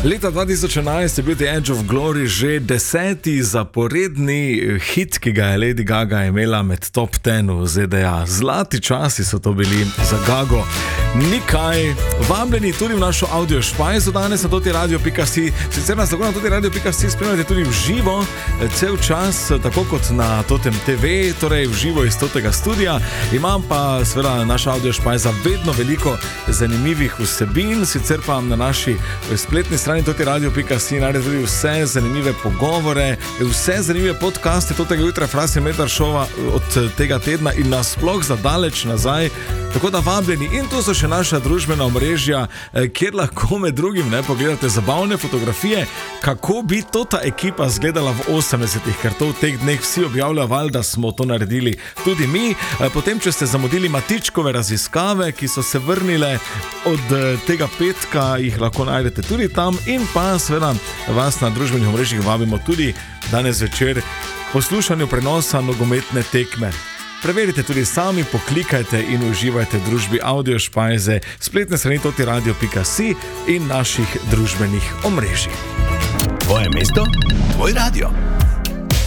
Leta 2011 je bil The Edge of Glory že 10. zaporedni hit, ki ga je Lady Gaga imela med top 10 v ZDA. Zlati časi so to bili za Gago. Nikaj, vabljeni tudi v našo audio špajzo danes na totiradio.si. Sicer nas tako na totiradio.si spremljate tudi v živo, cel čas, tako kot na Totem TV, torej v živo iz totega studija. Imam pa seveda naša audio špajza vedno veliko zanimivih vsebin, sicer pa na naši spletni strani totiradio.si najdete tudi vse zanimive pogovore, vse zanimive podcaste Totega jutra, Frasi Metar šova od tega tedna in nasploh za daleč nazaj. Tako da vabljeni, in tu so še naša družbena omrežja, kjer lahko med drugim pogledate zabavne fotografije, kako bi ta ekipa izgledala v 80-ih, ker to v teh dneh vsi objavljajo, da smo to naredili tudi mi. Potem, če ste zamudili Matičkove raziskave, ki so se vrnile od tega petka, jih lahko najdete tudi tam, in pa seveda vas na družbenih omrežjih vabimo tudi danes večer poslušanju prenosa nogometne tekme. Preverite tudi sami, poklikajte in uživajte v družbi audio špajze, spletne strani totiradio.si in naših družbenih omrežij. Tvoje mesto, tvoj radio.